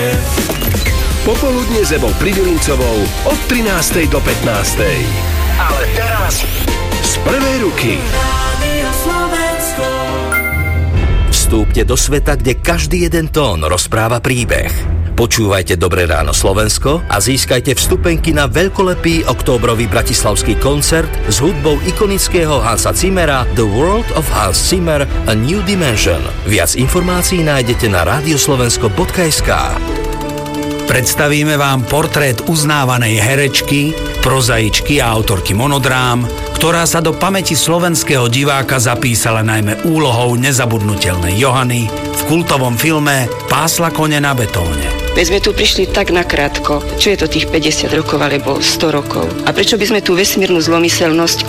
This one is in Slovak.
Popoludne s Evou Pridilincovou od 13. do 15. Ale teraz z prvej ruky. Vstúpte do sveta, kde každý jeden tón rozpráva príbeh. Počúvajte Dobré ráno Slovensko a získajte vstupenky na veľkolepý októbrový bratislavský koncert s hudbou ikonického Hansa Zimmera The World of Hans Zimmer A New Dimension. Viac informácií nájdete na radioslovensko.sk. Predstavíme vám portrét uznávanej herečky, prozaičky a autorky monodrám, ktorá sa do pamäti slovenského diváka zapísala najmä úlohou nezabudnutelnej Johany v kultovom filme Pásla kone na betóne. My sme tu prišli tak nakrátko. Čo je to tých 50 rokov alebo 100 rokov? A prečo by sme tú vesmírnu zlomyselnosť,